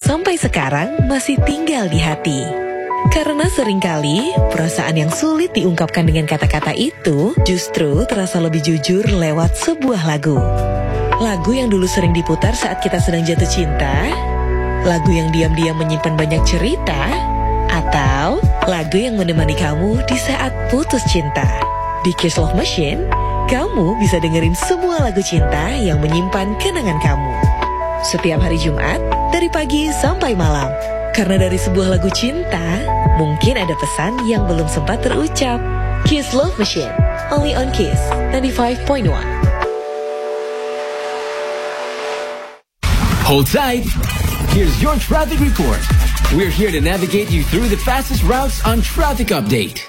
sampai sekarang masih tinggal di hati. Karena seringkali perasaan yang sulit diungkapkan dengan kata-kata itu justru terasa lebih jujur lewat sebuah lagu. Lagu yang dulu sering diputar saat kita sedang jatuh cinta, lagu yang diam-diam menyimpan banyak cerita, atau lagu yang menemani kamu di saat putus cinta. Di Kiss Love Machine, kamu bisa dengerin semua lagu cinta yang menyimpan kenangan kamu. Setiap hari Jumat, dari pagi sampai malam. Karena dari sebuah lagu cinta, mungkin ada pesan yang belum sempat terucap. Kiss Love Machine, only on Kiss 95.1. Hold tight. Here's your traffic report. We're here to navigate you through the fastest routes on Traffic Update.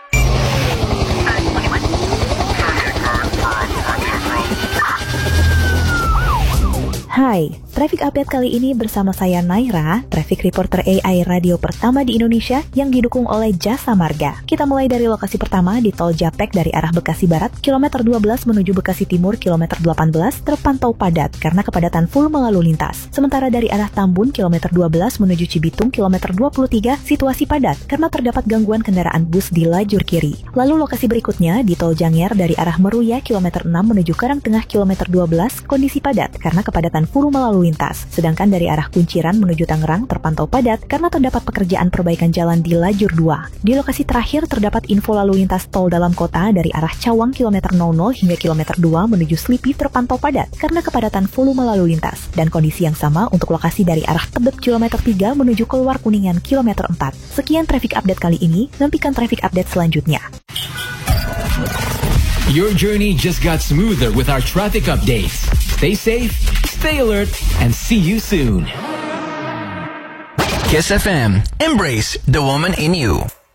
Hai, Traffic Update kali ini bersama saya Naira, Traffic Reporter AI radio pertama di Indonesia yang didukung oleh Jasa Marga. Kita mulai dari lokasi pertama di Tol Japek dari arah Bekasi Barat, kilometer 12 menuju Bekasi Timur, kilometer 18 terpantau padat karena kepadatan full melalu lintas. Sementara dari arah Tambun, kilometer 12 menuju Cibitung, kilometer 23, situasi padat karena terdapat gangguan kendaraan bus di lajur kiri. Lalu lokasi berikutnya di Tol Jangger dari arah Meruya, kilometer 6 menuju Karangtengah, kilometer 12, kondisi padat karena kepadatan full melalu lintas. Sedangkan dari arah Kunciran menuju Tangerang terpantau padat karena terdapat pekerjaan perbaikan jalan di lajur 2. Di lokasi terakhir terdapat info lalu lintas tol dalam kota dari arah Cawang kilometer 00 hingga kilometer 2 menuju Slipi terpantau padat karena kepadatan volume lalu lintas. Dan kondisi yang sama untuk lokasi dari arah Tebet kilometer 3 menuju keluar Kuningan kilometer 4. Sekian traffic update kali ini, nantikan traffic update selanjutnya. Your journey just got smoother with our traffic updates. Stay safe, stay alert, and see you soon. Kiss FM. Embrace the woman in you.